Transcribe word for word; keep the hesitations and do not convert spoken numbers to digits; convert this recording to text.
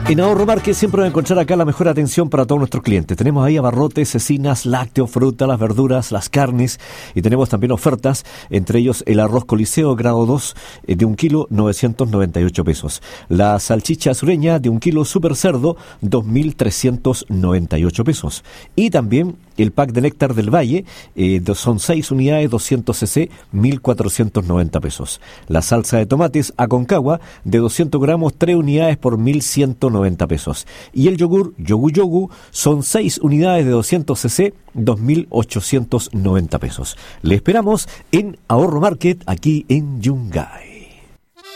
En Ahorro Market siempre van a encontrar acá la mejor atención para todos nuestros clientes. Tenemos ahí abarrotes, cecinas, lácteos, fruta, las verduras, las carnes, y tenemos también ofertas, entre ellos el arroz Coliseo grado dos eh, de un kilo, novecientos noventa y ocho pesos. La salchicha sureña de un kilo super cerdo, dos mil trescientos noventa y ocho pesos. Y también el pack de néctar del Valle, eh, son seis unidades, doscientos centilitros, mil cuatrocientos noventa pesos. La salsa de tomates Aconcagua de doscientos gramos, tres unidades por mil ciento noventa pesos. Y el yogur Yogu Yogu son seis unidades de doscientos centilitros, dos mil ochocientos noventa pesos. Le esperamos en Ahorro Market aquí en Yungay.